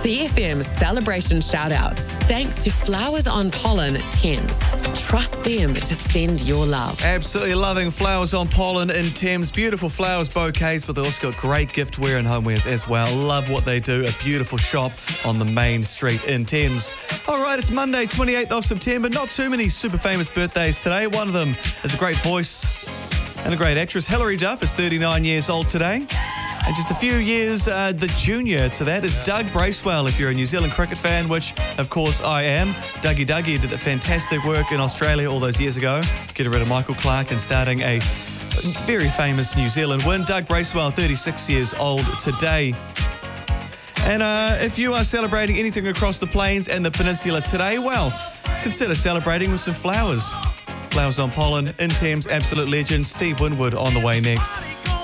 CFM celebration shout-outs. Thanks to Flowers on Pollen Thames. Trust them to send your love. Absolutely loving Flowers on Pollen in Thames. Beautiful flowers, bouquets, but they also got great giftware and homewares as well. Love what they do. A beautiful shop on the main street in Thames. All right, it's Monday, 28th of September. Not too many super famous birthdays today. One of them is a great voice and a great actress. Hilary Duff is 39 years old today. And just a few years, the junior to that is Doug Bracewell, if you're a New Zealand cricket fan, which, of course, I am. Dougie did that fantastic work in Australia all those years ago, getting rid of Michael Clarke and starting a very famous New Zealand win. Doug Bracewell, 36 years old today. And if you are celebrating anything across the plains and the peninsula today, well, consider celebrating with some flowers. Flowers on Pollen in Thames, absolute legend. Steve Winwood on the way next.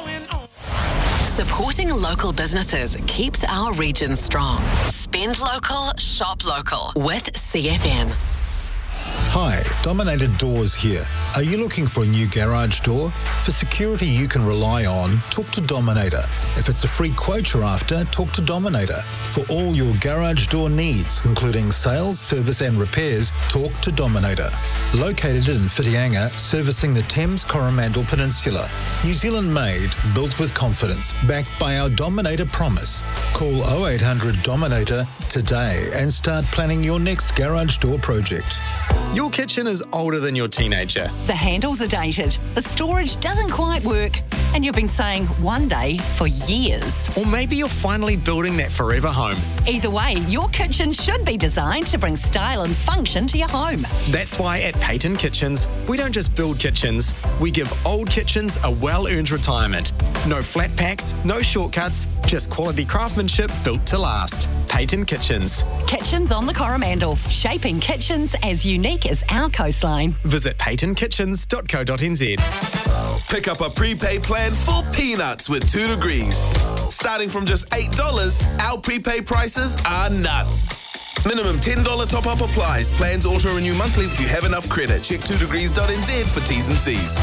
Supporting local businesses keeps our region strong. Spend local, shop local with CFM. Hi, Dominator Doors here. Are you looking for a new garage door? For security you can rely on, talk to Dominator. If it's a free quote you're after, talk to Dominator. For all your garage door needs, including sales, service and repairs, talk to Dominator. Located in Whitianga, servicing the Thames Coromandel Peninsula. New Zealand made, built with confidence, backed by our Dominator promise. Call 0800 Dominator today and start planning your next garage door project. Your kitchen is older than your teenager. The handles are dated, the storage doesn't quite work, and you've been saying one day for years. Or maybe you're finally building that forever home. Either way, your kitchen should be designed to bring style and function to your home. That's why at Payton Kitchens, we don't just build kitchens, we give old kitchens a well-earned retirement. No flat packs, no shortcuts, just quality craftsmanship built to last. Payton Kitchens. Kitchens on the Coromandel, shaping kitchens as unique as our coastline. Visit paytonkitchens.co.nz. Pick up a prepaid plan for peanuts with 2 Degrees. Starting from just $8, our prepaid prices are nuts. Minimum $10 top-up applies. Plans auto-renew monthly if you have enough credit. Check 2degrees.nz for T's and C's.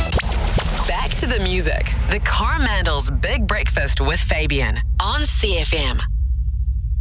Back to the music. The Coromandel's Big Breakfast with Fabian on CFM.